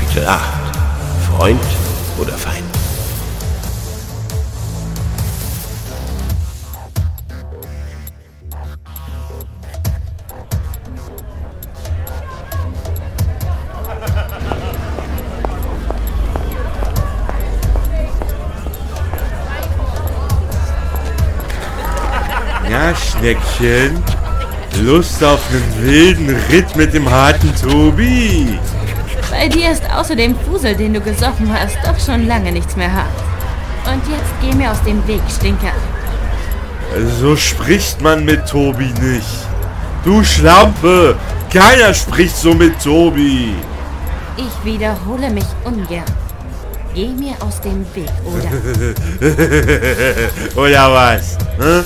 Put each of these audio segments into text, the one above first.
Kapitel 8. Freund oder Feind? Ja, Schneckchen, Lust auf einen wilden Ritt mit dem harten Tobi? Bei dir ist außer dem Fusel, den du gesoffen hast, doch schon lange nichts mehr hart. Und jetzt geh mir aus dem Weg, Stinker. So spricht man mit Tobi nicht. Du Schlampe, keiner spricht so mit Tobi. Ich wiederhole mich ungern. Geh mir aus dem Weg, oder? Oder was? Hm?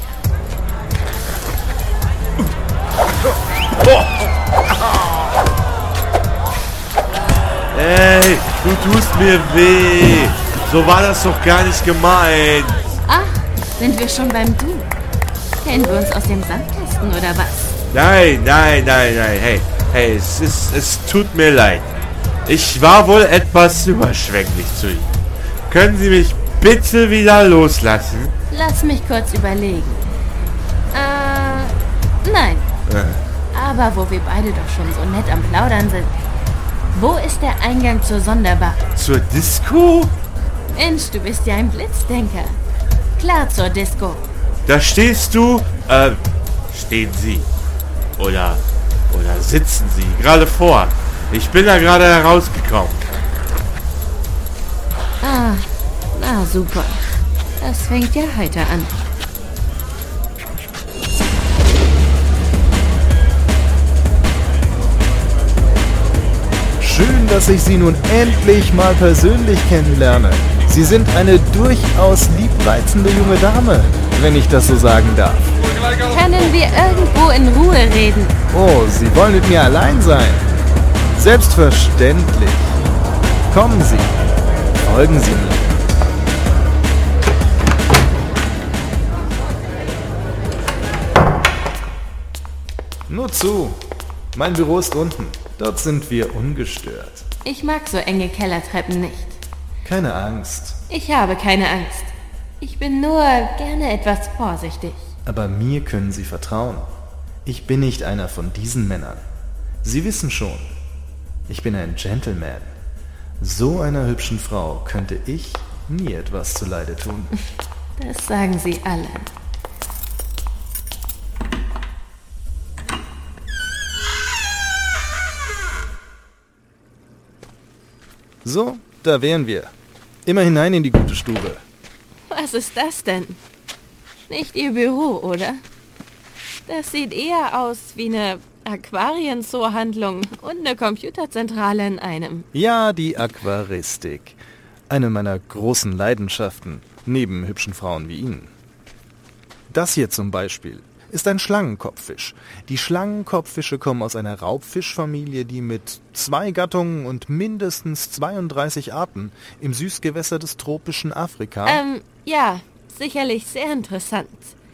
Ey, du tust mir weh. So war das doch gar nicht gemeint. Ach, sind wir schon beim Du? Kennen wir uns aus dem Sandkasten oder was? Nein. Hey, es tut mir leid. Ich war wohl etwas überschwänglich zu Ihnen. Können Sie mich bitte wieder loslassen? Lass mich kurz überlegen. Nein. Aber wo wir beide doch schon so nett am Plaudern sind. Wo ist der Eingang zur Sonderbar? Zur Disco? Mensch, du bist ja ein Blitzdenker. Klar zur Disco. Da stehst du, stehen Sie. Oder sitzen Sie gerade vor. Ich bin da gerade herausgekommen. Ah, na super. Das fängt ja heiter an. Schön, dass ich Sie nun endlich mal persönlich kennenlerne. Sie sind eine durchaus liebreizende junge Dame, wenn ich das so sagen darf. Können wir irgendwo in Ruhe reden? Oh, Sie wollen mit mir allein sein? Selbstverständlich. Kommen Sie. Folgen Sie mir. Nur zu. Mein Büro ist unten. Dort sind wir ungestört. Ich mag so enge Kellertreppen nicht. Keine Angst. Ich habe keine Angst. Ich bin nur gerne etwas vorsichtig. Aber mir können Sie vertrauen. Ich bin nicht einer von diesen Männern. Sie wissen schon, ich bin ein Gentleman. So einer hübschen Frau könnte ich nie etwas zuleide tun. Das sagen Sie alle. So, da wären wir. Immer hinein in die gute Stube. Was ist das denn? Nicht Ihr Büro, oder? Das sieht eher aus wie eine Aquarienzoohandlung und eine Computerzentrale in einem. Ja, die Aquaristik. Eine meiner großen Leidenschaften, neben hübschen Frauen wie Ihnen. Das hier zum Beispiel ist ein Schlangenkopffisch. Die Schlangenkopffische kommen aus einer Raubfischfamilie, die mit 2 Gattungen und mindestens 32 Arten im Süßgewässer des tropischen Afrika... Ja, sicherlich sehr interessant.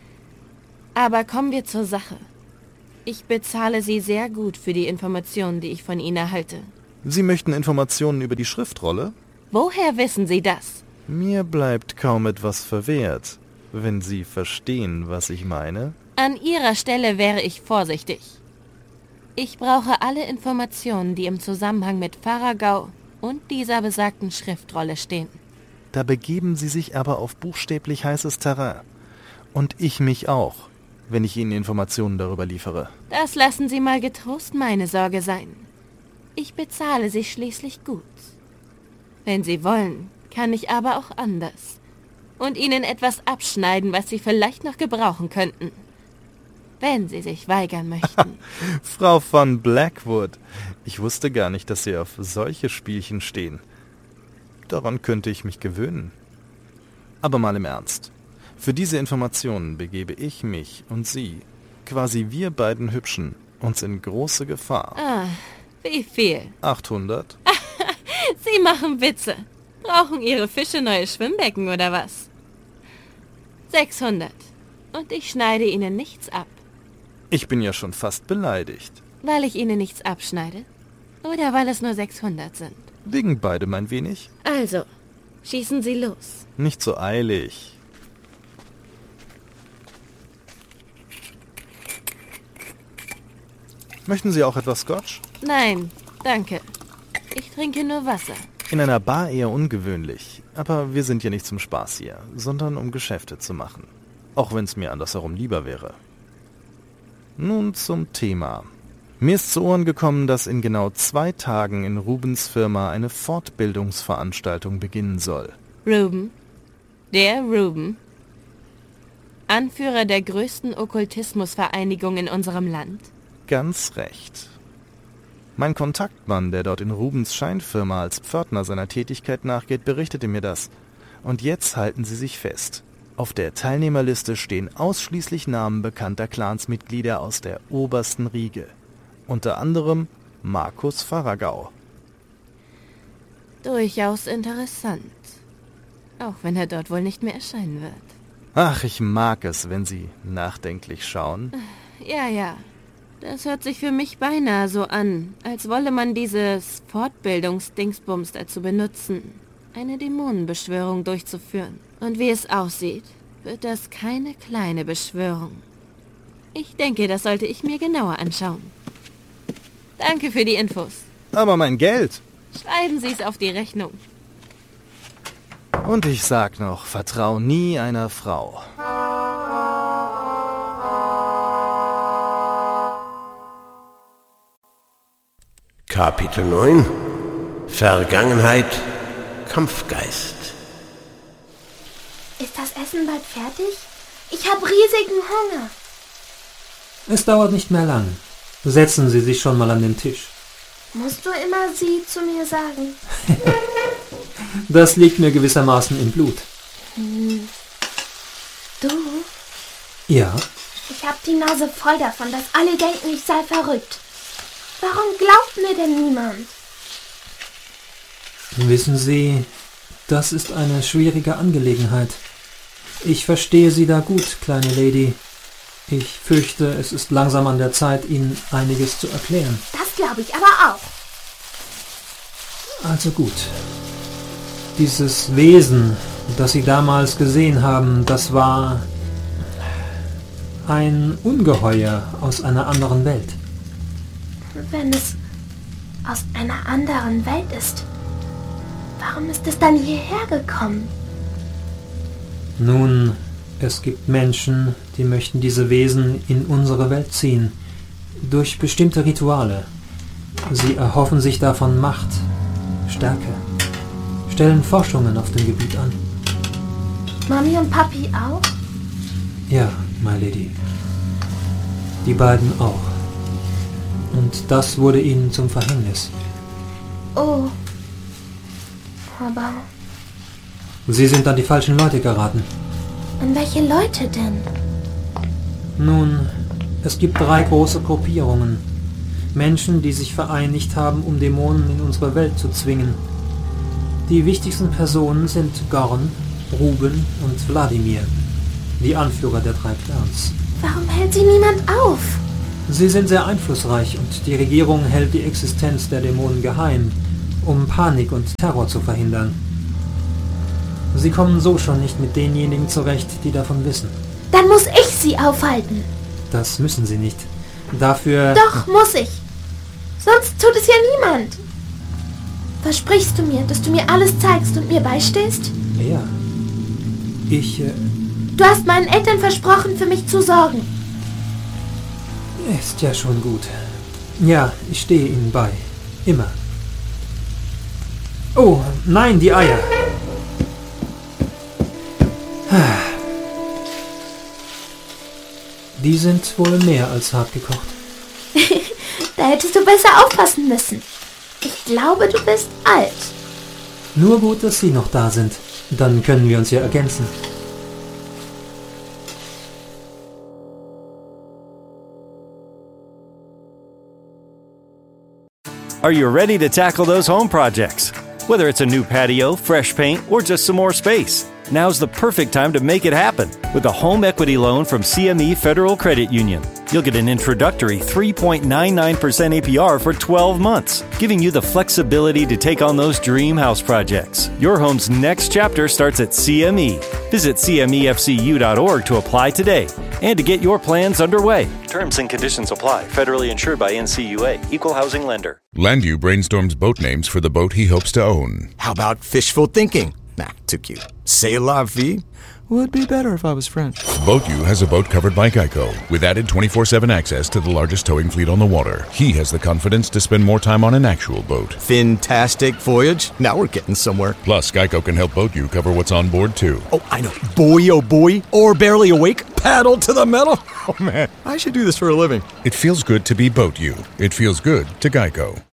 Aber kommen wir zur Sache. Ich bezahle Sie sehr gut für die Informationen, die ich von Ihnen erhalte. Sie möchten Informationen über die Schriftrolle? Woher wissen Sie das? Mir bleibt kaum etwas verwehrt, wenn Sie verstehen, was ich meine. An Ihrer Stelle wäre ich vorsichtig. Ich brauche alle Informationen, die im Zusammenhang mit Pharagau und dieser besagten Schriftrolle stehen. Da begeben Sie sich aber auf buchstäblich heißes Terrain. Und ich mich auch, wenn ich Ihnen Informationen darüber liefere. Das lassen Sie mal getrost meine Sorge sein. Ich bezahle Sie schließlich gut. Wenn Sie wollen, kann ich aber auch anders. Und Ihnen etwas abschneiden, was Sie vielleicht noch gebrauchen könnten. Wenn Sie sich weigern möchten. Frau von Blackwood, ich wusste gar nicht, dass Sie auf solche Spielchen stehen. Daran könnte ich mich gewöhnen. Aber mal im Ernst. Für diese Informationen begebe ich mich und Sie, quasi wir beiden Hübschen, uns in große Gefahr. Ah, wie viel? 800? Sie machen Witze. Brauchen Ihre Fische neue Schwimmbecken oder was? 600. Und ich schneide Ihnen nichts ab. Ich bin ja schon fast beleidigt. Weil ich Ihnen nichts abschneide? Oder weil es nur 600 sind? Wegen beidem ein wenig. Also, schießen Sie los. Nicht so eilig. Möchten Sie auch etwas Scotch? Nein, danke. Ich trinke nur Wasser. In einer Bar eher ungewöhnlich. Aber wir sind ja nicht zum Spaß hier, sondern um Geschäfte zu machen. Auch wenn es mir andersherum lieber wäre. Nun zum Thema. Mir ist zu Ohren gekommen, dass in genau 2 Tagen in Rubens Firma eine Fortbildungsveranstaltung beginnen soll. Ruben. Der Ruben. Anführer der größten Okkultismusvereinigung in unserem Land. Ganz recht. Mein Kontaktmann, der dort in Rubens Scheinfirma als Pförtner seiner Tätigkeit nachgeht, berichtete mir das. Und jetzt halten Sie sich fest. Auf der Teilnehmerliste stehen ausschließlich Namen bekannter Clansmitglieder aus der obersten Riege. Unter anderem Markus Faragau. Durchaus interessant. Auch wenn er dort wohl nicht mehr erscheinen wird. Ach, ich mag es, wenn Sie nachdenklich schauen. Ja. Das hört sich für mich beinahe so an, als wolle man dieses Fortbildungsdingsbums dazu benutzen, eine Dämonenbeschwörung durchzuführen. Und wie es aussieht, wird das keine kleine Beschwörung. Ich denke, das sollte ich mir genauer anschauen. Danke für die Infos. Aber mein Geld! Schreiben Sie es auf die Rechnung. Und ich sag noch, vertrau nie einer Frau. Kapitel 9 Vergangenheit, Kampfgeist. Ist das Essen bald fertig? Ich habe riesigen Hunger. Es dauert nicht mehr lang. Setzen Sie sich schon mal an den Tisch. Musst du immer Sie zu mir sagen? Das liegt mir gewissermaßen im Blut. Du? Ja? Ich habe die Nase voll davon, dass alle denken, ich sei verrückt. Warum glaubt mir denn niemand? Wissen Sie, das ist eine schwierige Angelegenheit. Ich verstehe Sie da gut, kleine Lady. Ich fürchte, es ist langsam an der Zeit, Ihnen einiges zu erklären. Das glaube ich aber auch. Also gut. Dieses Wesen, das Sie damals gesehen haben, das war ein Ungeheuer aus einer anderen Welt. Wenn es aus einer anderen Welt ist, warum ist es dann hierher gekommen? Nun, es gibt Menschen, die möchten diese Wesen in unsere Welt ziehen, durch bestimmte Rituale. Sie erhoffen sich davon Macht, Stärke, stellen Forschungen auf dem Gebiet an. Mami und Papi auch? Ja, my lady. Die beiden auch. Und das wurde ihnen zum Verhängnis. Oh. Aber Sie sind an die falschen Leute geraten. an welche Leute denn? Nun, es gibt 3 große Gruppierungen. Menschen, die sich vereinigt haben, um Dämonen in unsere Welt zu zwingen. Die wichtigsten Personen sind Gorn, Ruben und Wladimir, die Anführer der 3 Clans. Warum hält sie niemand auf? Sie sind sehr einflussreich und die Regierung hält die Existenz der Dämonen geheim, um Panik und Terror zu verhindern. Sie kommen so schon nicht mit denjenigen zurecht, die davon wissen. Dann muss ich sie aufhalten. Das müssen sie nicht. Dafür... Doch, muss ich. Sonst tut es ja niemand. Versprichst du mir, dass du mir alles zeigst und mir beistehst? Ja. Ich... Du hast meinen Eltern versprochen, für mich zu sorgen. Ist ja schon gut. Ja, ich stehe Ihnen bei. Immer. Oh, nein, die Eier. Die sind wohl mehr als hart gekocht. Da hättest du besser aufpassen müssen. Ich glaube, du bist alt. Nur gut, dass Sie noch da sind. Dann können wir uns ja ergänzen. Are you ready to tackle those home projects? Whether it's a new patio, fresh paint, or just some more space, Now's the perfect time to make it happen with a home equity loan from CME Federal Credit Union. You'll get an introductory 3.99% APR for 12 months, giving you the flexibility to take on those dream house projects. Your home's next chapter starts at CME. Visit CMEFCU.org to apply today and to get your plans underway. Terms and conditions apply. Federally insured by NCUA. Equal housing lender. Landu brainstorms boat names for the boat he hopes to own. How about fishful thinking? Nah, too cute. C'est la vie would be better if I was French. BoatU has a boat covered by Geico, with added 24/7 access to the largest towing fleet on the water. He has the confidence to spend more time on an actual boat. Fantastic voyage. Now we're getting somewhere. Plus, Geico can help BoatU cover what's on board, too. Oh, I know. Boy, oh boy. Or barely awake. Paddle to the metal. Oh, man. I should do this for a living. It feels good to be BoatU. It feels good to Geico.